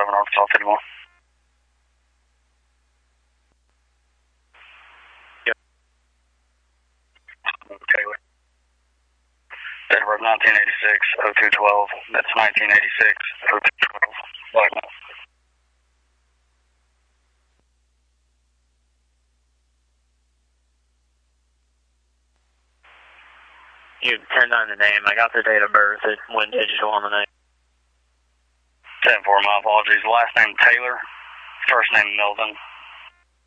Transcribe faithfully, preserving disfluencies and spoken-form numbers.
seven, Arkansas fifty-one. Yep. Taylor. Date of birth nineteen eighty-six, oh two twelve. That's nineteen eighty-six, oh two twelve. Black man. You turned on the name. I got the date of birth. It went digital on the name. ten four, my apologies. Last name Taylor, first name Melvin.